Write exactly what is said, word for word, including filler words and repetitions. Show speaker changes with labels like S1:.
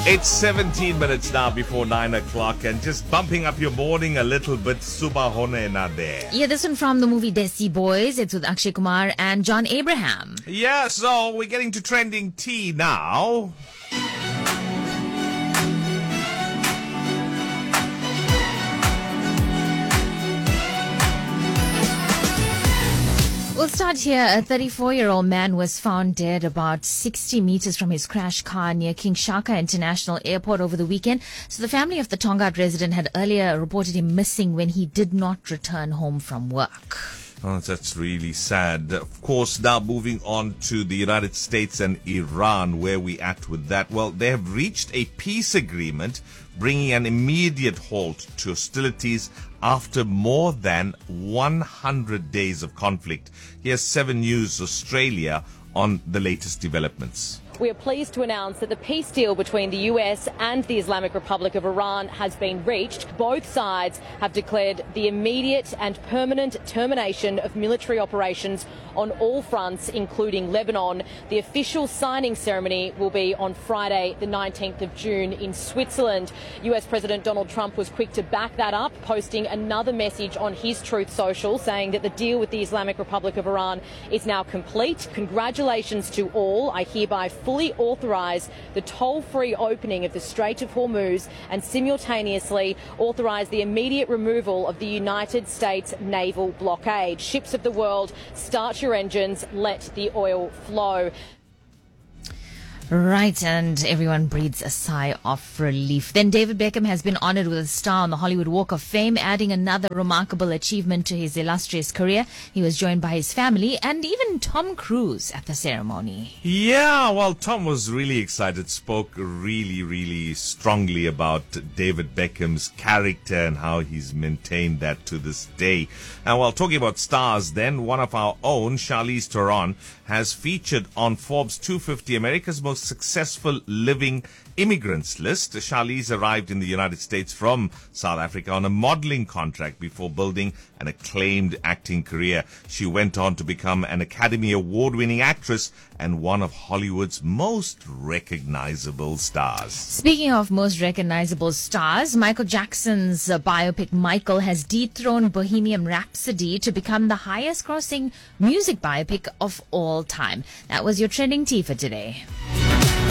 S1: It's seventeen minutes now before nine o'clock and just bumping up your morning a little bit. Subahone na there.
S2: Yeah, this one from the movie Desi Boys. It's with Akshay Kumar and John Abraham.
S1: Yeah, so we're getting to trending tea now.
S2: We'll start here. A thirty-four-year-old man was found dead about sixty meters from his crash car near King Shaka International Airport over the weekend. So the family of the Tongaat resident had earlier reported him missing when he did not return home from work.
S1: Oh, that's really sad. Of course, now moving on to the United States and Iran, where we at with that? Well, they have reached a peace agreement bringing an immediate halt to hostilities after more than one hundred days of conflict. Here's seven News Australia on the latest developments.
S3: We are pleased to announce that the peace deal between the U S and the Islamic Republic of Iran has been reached. Both sides have declared the immediate and permanent termination of military operations on all fronts, including Lebanon. The official signing ceremony will be on Friday, the nineteenth of June in Switzerland. U S President Donald Trump was quick to back that up, posting another message on his Truth Social saying that the deal with the Islamic Republic of Iran is now complete. Congratulations to all. I hereby fully authorise the toll-free opening of the Strait of Hormuz and simultaneously authorise the immediate removal of the United States naval blockade. Ships of the world, start your engines, let the oil flow.
S2: Right, and everyone breathes a sigh of relief. Then David Beckham has been honored with a star on the Hollywood Walk of Fame, adding another remarkable achievement to his illustrious career. He was joined by his family and even Tom Cruise at the ceremony.
S1: Yeah, well, Tom was really excited, spoke really, really strongly about David Beckham's character and how he's maintained that to this day. And while talking about stars, then one of our own, Charlize Theron, has featured on Forbes two fifty, America's most successful living immigrants list. Charlize arrived in the United States from South Africa on a modeling contract before building an acclaimed acting career. She went on to become an Academy Award-winning actress and one of Hollywood's most recognizable stars.
S2: Speaking of most recognizable stars, Michael Jackson's uh, biopic Michael has dethroned Bohemian Rhapsody to become the highest-grossing music biopic of all time. That was your trending tea for today.